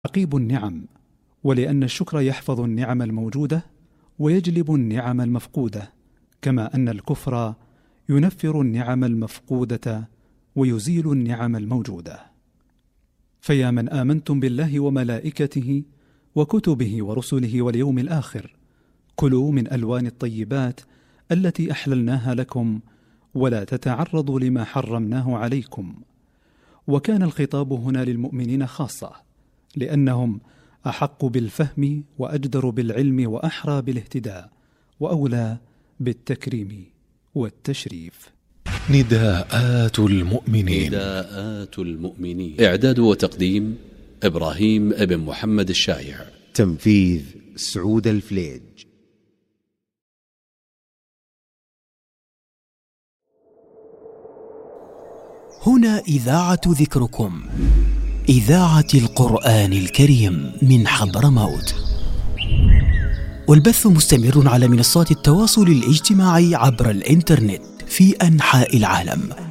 عقيب النعم، ولأن الشكر يحفظ النعم الموجودة ويجلب النعم المفقودة، كما أن الكفر ينفر النعم المفقودة ويزيل النعم الموجودة. فيا من آمنتم بالله وملائكته وكتبه ورسله واليوم الآخر، كلوا من ألوان الطيبات التي أحللناها لكم، ولا تتعرضوا لما حرمناه عليكم. وكان الخطاب هنا للمؤمنين خاصة، لأنهم أحق بالفهم وأجدر بالعلم وأحرى بالاهتداء وأولى بالتكريم والتشريف. نداءات المؤمنين. إعداد وتقديم إبراهيم بن محمد الشايع. تنفيذ سعود الفليج. هنا إذاعة ذكركم، إذاعة القرآن الكريم من حضرموت، والبث مستمر على منصات التواصل الاجتماعي عبر الإنترنت في أنحاء العالم.